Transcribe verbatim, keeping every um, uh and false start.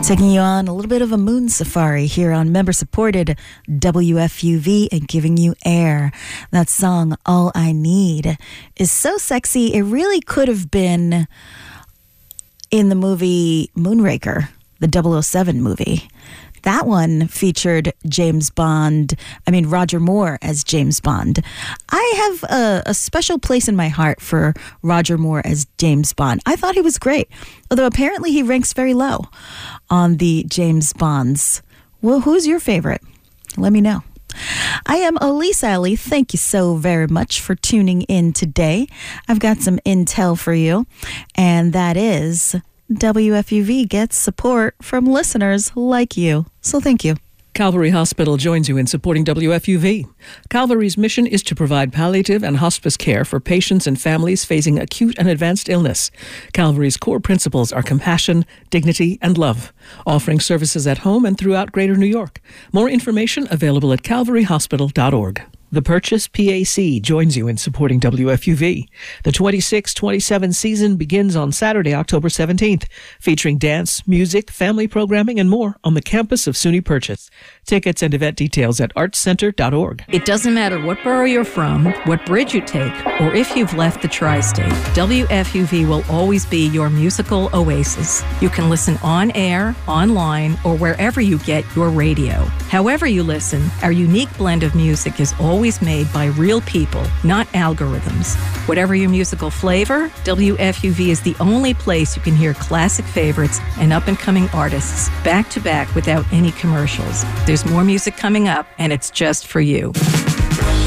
Taking you on a little bit of a moon safari here on member-supported W F U V and giving you air. That song, All I Need, is so sexy. It really could have been in the movie Moonraker, the double oh seven movie. That one featured James Bond, I mean Roger Moore as James Bond. I have a, a special place in my heart for Roger Moore as James Bond. I thought he was great, although apparently he ranks very low on the James Bonds. Well, who's your favorite? Let me know. I am Elise Alley. Thank you so very much for tuning in today. I've got some intel for you, and that is W F U V gets support from listeners like you. So thank you. Calvary Hospital joins you in supporting W F U V. Calvary's mission is to provide palliative and hospice care for patients and families facing acute and advanced illness. Calvary's core principles are compassion, dignity, and love, offering services at home and throughout Greater New York. More information available at calvary hospital dot org. The Purchase P A C joins you in supporting W F U V. The twenty-six twenty-seven season begins on Saturday, October seventeenth, featuring dance, music, family programming, and more on the campus of SUNY Purchase. Tickets and event details at arts center dot org. It doesn't matter what borough you're from, what bridge you take, or if you've left the tri-state, W F U V will always be your musical oasis. You can listen on air, online, or wherever you get your radio. However you listen, our unique blend of music is always made by real people, not algorithms. Whatever your musical flavor, W F U V is the only place you can hear classic favorites and up-and-coming artists back to back without any commercials. There's more music coming up, and it's just for you.